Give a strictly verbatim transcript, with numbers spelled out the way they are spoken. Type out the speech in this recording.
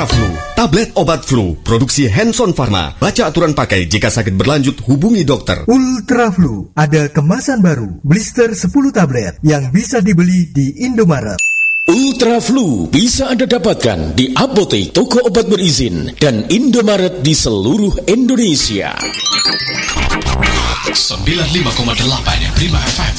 Ultra Flu, tablet obat flu, produksi Hanson Pharma. Baca aturan pakai, jika sakit berlanjut hubungi dokter. Ultra Flu, ada kemasan baru, blister sepuluh tablet yang bisa dibeli di Indomaret. Ultra Flu bisa Anda dapatkan di apotek, toko obat berizin, dan Indomaret di seluruh Indonesia. sembilan puluh lima koma delapan Prima F M.